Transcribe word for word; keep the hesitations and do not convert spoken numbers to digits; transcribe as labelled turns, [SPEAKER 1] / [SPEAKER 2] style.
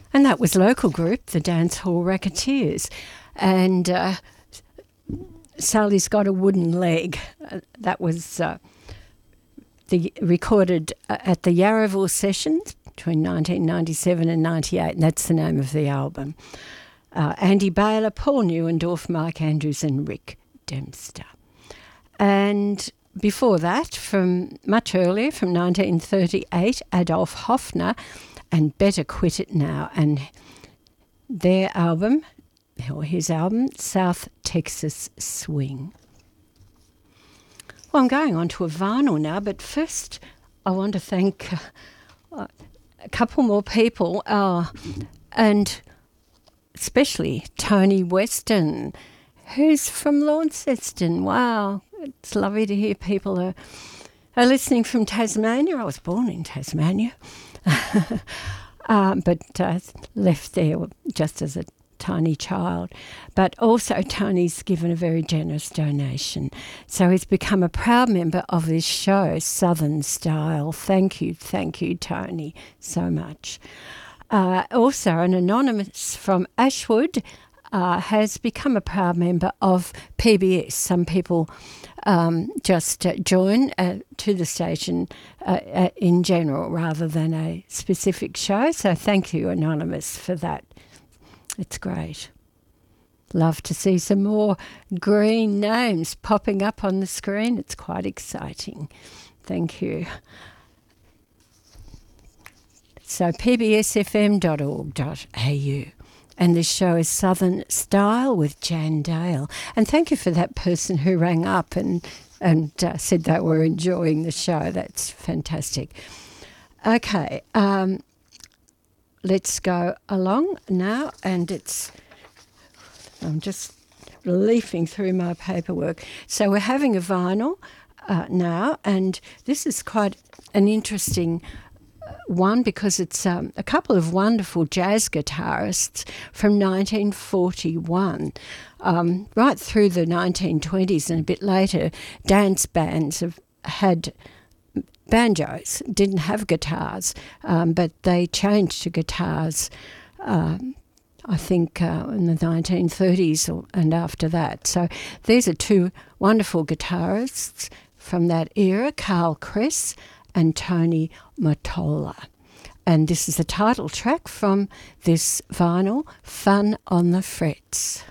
[SPEAKER 1] And that was local group, the Dancehall Racketeers. And uh, Sally's Got a Wooden Leg. Uh, that was uh, the recorded uh, at the Yarraville Sessions between nineteen ninety-seven and ninety-eight, and that's the name of the album. Uh, Andy Baylor, Paul Neuendorf, Mike Andrews and Rick Dempster. And before that, from much earlier, from nineteen thirty-eight, Adolf Hoffner and Better Quit It Now, and their album, or his album, South Texas Swing. Well, I'm going on to a vinyl now, but first I want to thank uh, a couple more people, uh, and especially Tony Weston, who's from Launceston. Wow, it's lovely to hear people are, are listening from Tasmania. I was born in Tasmania, um, but uh, left there just as a tiny child. But also Tony's given a very generous donation. So he's become a proud member of this show, Southern Style. Thank you, thank you, Tony, so much. Uh, also, an anonymous from Ashwood uh, has become a proud member of P B S. Some people um, just uh, join uh, to the station uh, uh, in general rather than a specific show. So thank you, Anonymous, for that. It's great. Love to see some more green names popping up on the screen. It's quite exciting. Thank you. So p b s f m dot org dot a u. And this show is Southern Style with Jan Dale. And thank you for that person who rang up and, and uh, said they were enjoying the show. That's fantastic. Okay, um, let's go along now. And it's, I'm just leafing through my paperwork. So we're having a vinyl uh, now, and this is quite an interesting one because it's um, a couple of wonderful jazz guitarists from nineteen forty-one. Um, right through the nineteen twenties and a bit later, dance bands have had banjos, didn't have guitars, um, but they changed to guitars, um, I think, uh, in the nineteen thirties or, and after that. So these are two wonderful guitarists from that era, Carl Kress and Tony Mottola. And this is the title track from this vinyl, Fun on the Frets.